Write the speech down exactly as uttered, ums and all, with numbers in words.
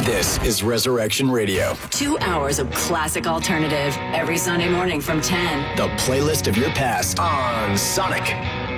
This is Resurrection Radio. Two hours of classic alternative every Sunday morning from ten. The playlist of your past on Sonic.